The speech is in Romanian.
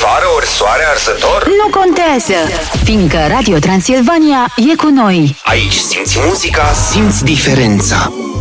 vară ori soare arsător? Nu contează, fiindcă Radio Transilvania e cu noi. Aici simți muzica, simți diferența.